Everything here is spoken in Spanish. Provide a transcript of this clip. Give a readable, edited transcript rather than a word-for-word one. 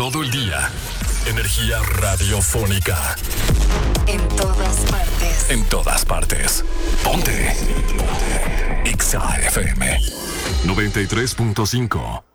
todo el día. Energía radiofónica. En todas partes. En todas partes. Ponte. Exa FM 93.5.